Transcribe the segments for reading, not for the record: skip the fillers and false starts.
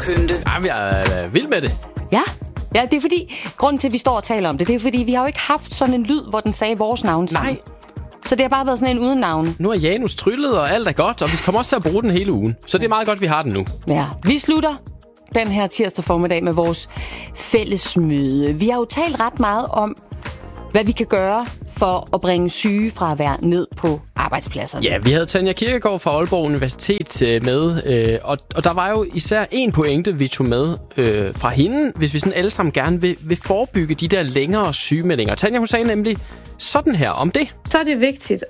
pynte. Ej, jeg er vild med det. Ja, det er fordi, grunden til, at vi står og taler om det, det er fordi, vi har jo ikke haft sådan en lyd, hvor den sagde vores navn sammen. Nej. Så det har bare været sådan en uden navn. Nu er Janus tryllet, og alt er godt, og vi kommer også til at bruge den hele ugen. Så det er meget godt, vi har den nu. Ja, vi slutter den her tirsdag formiddag med vores fællesmøde. Vi har jo talt ret meget om, hvad vi kan gøre for at bringe sygefravær ned på arbejdspladserne. Ja, vi havde Tanja Kirkegaard fra Aalborg Universitet med, og der var jo især en pointe, vi tog med fra hende, hvis vi sådan alle sammen gerne vil forebygge de der længere sygemeldinger. Tanja, hun sagde nemlig sådan her om det. Så er det vigtigt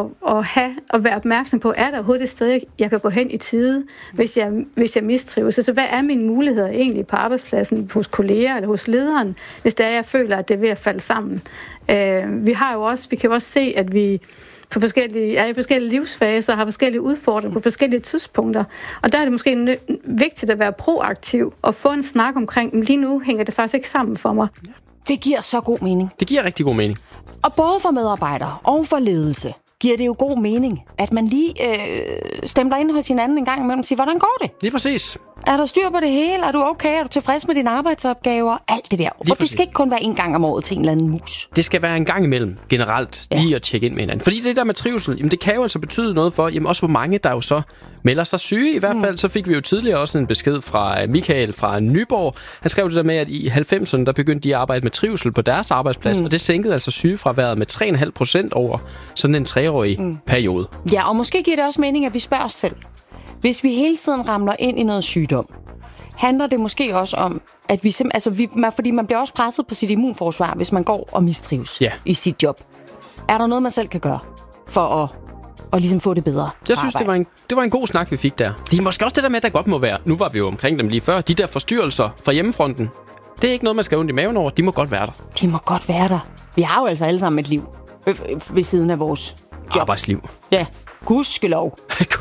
at være opmærksom på, er der overhovedet et sted, jeg kan gå hen i tide, hvis jeg mistrives. Så hvad er mine muligheder egentlig på arbejdspladsen, hos kolleger eller hos lederen, hvis det er, jeg føler, at det er ved at falde sammen. Vi kan jo også se, at vi er i forskellige livsfaser, har forskellige udfordringer på forskellige tidspunkter. Og der er det måske vigtigt at være proaktiv og få en snak omkring, lige nu hænger det faktisk ikke sammen for mig. Det giver så god mening. Det giver rigtig god mening. Og både for medarbejdere og for ledelse giver det jo god mening, at man lige stemmer ind hos hinanden en gang imellem og siger, hvordan går det? Lige præcis. Er der styr på det hele? Er du okay? Er du tilfreds med dine arbejdsopgaver? Alt det der. Og det skal ikke kun være en gang om året til en eller anden mus. Det skal være en gang imellem, generelt, lige at tjekke ind med hinanden. Fordi det der med trivsel, jamen det kan jo altså betyde noget for, jamen også hvor mange, der jo så melder sig syge. I hvert fald så fik vi jo tidligere også en besked fra Michael fra Nyborg. Han skrev det der med, at i 90'erne, der begyndte de at arbejde med trivsel på deres arbejdsplads, og det sænkede altså sygefraværet med 3,5% over sådan en 3-årig periode. Ja, og måske giver det også mening, at vi spørger os selv. Hvis vi hele tiden ramler ind i noget sygdom, handler det måske også om, at fordi man bliver også presset på sit immunforsvar, hvis man går og mistrives i sit job. Er der noget, man selv kan gøre for at ligesom få det bedre? Jeg synes, det var en god snak, vi fik der. Det er måske også det der med, at der godt må være, nu var vi jo omkring dem lige før, de der forstyrrelser fra hjemmefronten. Det er ikke noget, man skal have ondt i maven over. De må godt være der. De må godt være der. Vi har jo altså alle sammen et liv ved siden af vores job. Arbejdsliv. Ja. Gudskelov.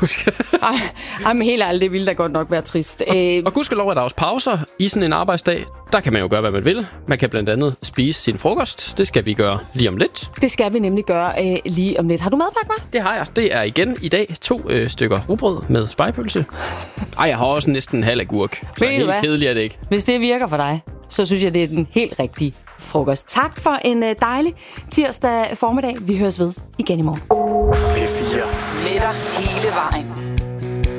Ej, men helt ærligt, det ville da godt nok være trist. Og gudskelov er der også pauser i sådan en arbejdsdag. Der kan man jo gøre, hvad man vil. Man kan blandt andet spise sin frokost. Det skal vi gøre lige om lidt. Det skal vi nemlig gøre lige om lidt. Har du madpakke med? Det har jeg. Det er igen i dag 2 stykker rugbrød med spegepølse. Ej, jeg har også næsten en halv agurk. Så helt kedeligt er det ikke. Hvis det virker for dig, så synes jeg, det er den helt rigtige frokost. Tak for en dejlig tirsdag formiddag. Vi høres ved igen i morgen. P4. Med dig hele vejen.